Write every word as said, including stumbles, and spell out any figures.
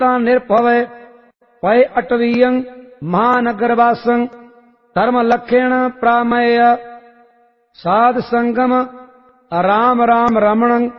ता निर्भवै पय अटवीयं महानगरवासं धर्म लक्षण प्रामय साध संगम राम राम रमणं